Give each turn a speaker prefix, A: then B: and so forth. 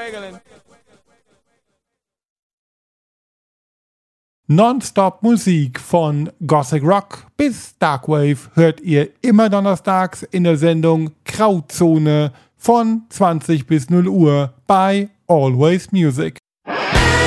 A: Nonstop Musik von Gothic Rock bis Darkwave hört ihr immer donnerstags in der Sendung Grauzone von 20 bis 0 Uhr bei Always Music.